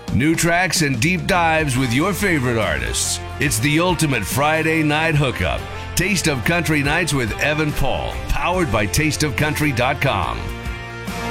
New tracks and deep dives with your favorite artists. It's the ultimate Friday night hookup. Taste of Country Nights with Evan Paul, powered by tasteofcountry.com.